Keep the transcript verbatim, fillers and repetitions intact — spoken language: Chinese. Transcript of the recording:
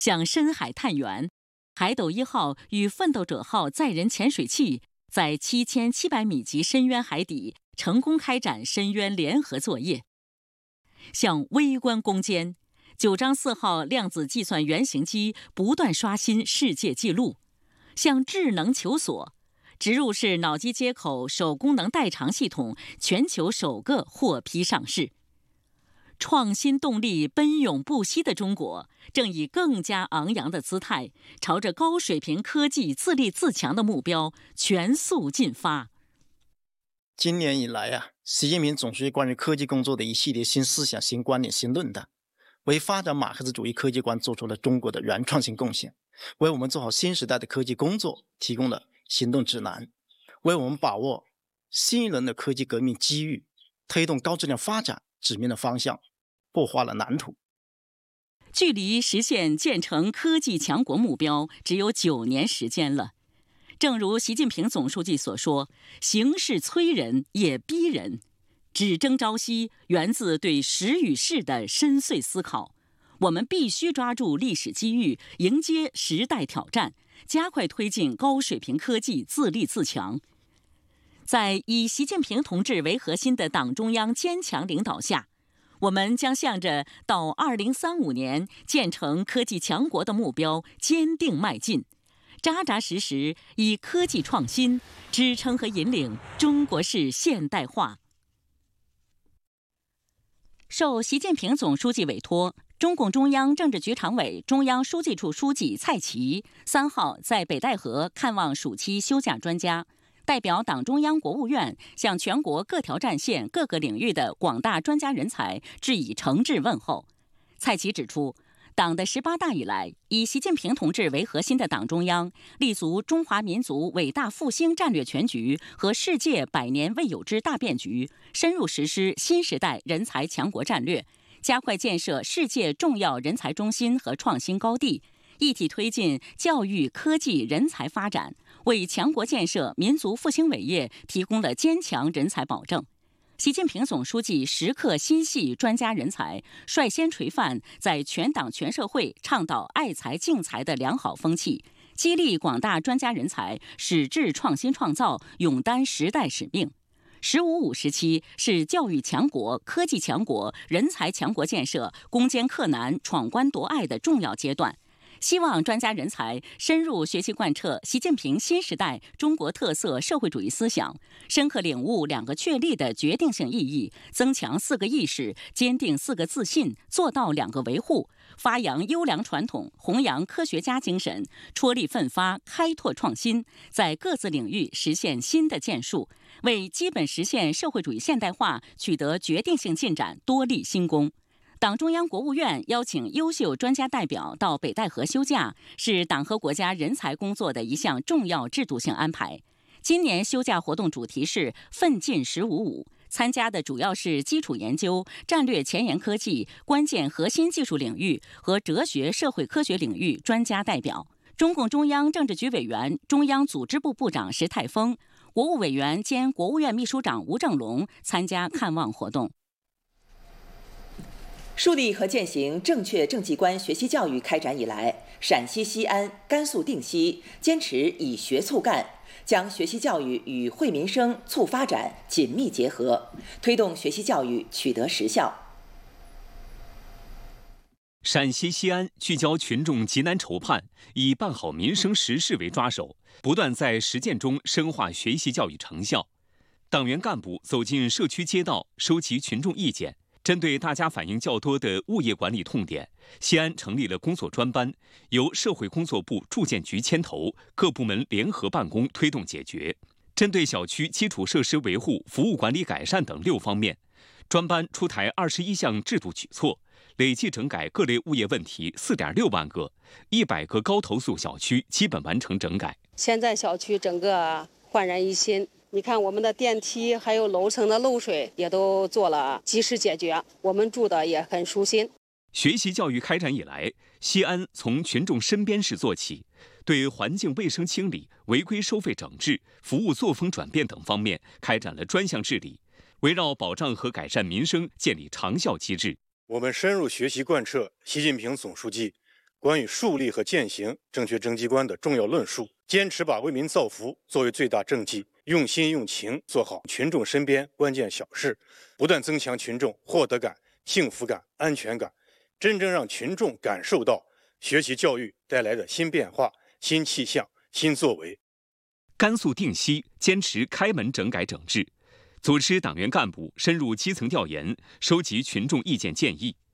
向深海探源，海斗一号与奋斗者号载人潜水器在七千七百米级深渊海底成功开展深渊联合作业；向微观攻坚，九章四号量子计算原型机不断刷新世界纪录；向智能求索，植入式脑机接口手功能代偿系统全球首个获批上市。创新动力奔涌不息的中国，正以更加昂扬的姿态，朝着高水平科技自立自强的目标全速进发。 今年以来啊，习近平总书记关于科技工作的一系列新思想、新观点、新论断，为发展马克思主义科技观做出了中国的原创性贡献，为我们做好新时代的科技工作提供了行动指南，为我们把握新一轮的科技革命机遇，推动高质量发展指明了方向，擘画了蓝图。 距离实现建成科技强国目标只有九年时间了。正如习近平总书记所说，形势催人也逼人，只争朝夕源自对时与势的深邃思考。我们必须抓住历史机遇，迎接时代挑战，加快推进高水平科技自立自强。在以习近平同志为核心的党中央坚强领导下，我们将向着到二零三五年建成科技强国的目标坚定迈进，扎扎实实以科技创新支撑和引领中国式现代化。受习近平总书记委托，中共中央政治局常委、中央书记处书记蔡奇三号在北戴河看望暑期休假专家，代表党中央、国务院向全国各条战线、各个领域的广大专家人才致以诚挚问候。蔡奇指出，党的十八大以来，以习近平同志为核心的党中央立足中华民族伟大复兴战略全局和世界百年未有之大变局，深入实施新时代人才强国战略，加快建设世界重要人才中心和创新高地，一体推进教育、科技、人才发展，为强国建设、民族复兴伟业提供了坚强人才保证。习近平总书记时刻心系专家人才，率先垂范在全党全社会倡导爱才敬才的良好风气，激励广大专家人才矢志创新创造，勇担时代使命。十五五时期是教育强国、科技强国、人才强国建设攻坚克难、闯关夺隘的重要阶段。希望专家人才深入学习贯彻习近平新时代中国特色社会主义思想，深刻领悟两个确立的决定性意义，增强四个意识，坚定四个自信，做到两个维护，发扬优良传统，弘扬科学家精神，踔厉奋发，开拓创新，在各自领域实现新的建树，为基本实现社会主义现代化取得决定性进展多立新功。党中央、国务院邀请优秀专家代表到北戴河休假，是党和国家人才工作的一项重要制度性安排。今年休假活动主题是“奋进十五五”，参加的主要是基础研究、战略前沿科技、关键核心技术领域和哲学社会科学领域专家代表。中共中央政治局委员、中央组织部部长石泰峰、国务委员兼国务院秘书长吴正龙参加看望活动。 树立和践行正确政绩观学习教育开展以来，陕西西安、甘肃定西坚持以学促干，将学习教育与惠民生、促发展紧密结合，推动学习教育取得实效。 陕西西安聚焦群众急难愁盼，以办好民生实事为抓手，不断在实践中深化学习教育成效。党员干部走进社区街道，收集群众意见。针对大家反映较多的物业管理痛点，西安成立了工作专班，由社会工作部住建局牵头，各部门联合办公推动解决。针对小区基础设施维护、服务管理改善等六方面，专班出台二十一项制度举措，累计整改各类物业问题四点六万个，一百个高投诉小区基本完成整改。 现在小区整个焕然一新。你看，我们的电梯还有楼层的漏水也都做了及时解决，我们住的也很舒心。 学习教育开展以来，西安从群众身边事做起，对环境卫生清理、违规收费整治、服务作风转变等方面开展了专项治理，围绕保障和改善民生建立长效机制。 我们深入学习贯彻习近平总书记关于树立和践行正确政绩观的重要论述，坚持把为民造福作为最大政绩，用心用情做好群众身边关键小事，不断增强群众获得感、幸福感、安全感，真正让群众感受到学习教育带来的新变化、新气象、新作为。 甘肃定西坚持开门整改整治，组织党员干部深入基层调研，收集群众意见建议，